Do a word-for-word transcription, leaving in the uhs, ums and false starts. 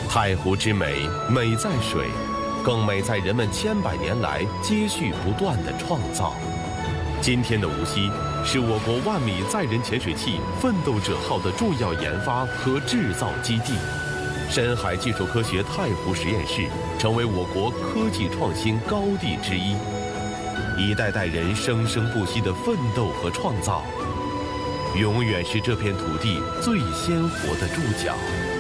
太湖之美，美在水，更美在人们千百年来接续不断的创造。今天的无锡是我国万米载人潜水器“奋斗者号”的重要研发和制造基地。深海技术科学太湖实验室成为我国科技创新高地之一。一代代人生生不息的奋斗和创造，永远是这片土地最鲜活的注脚。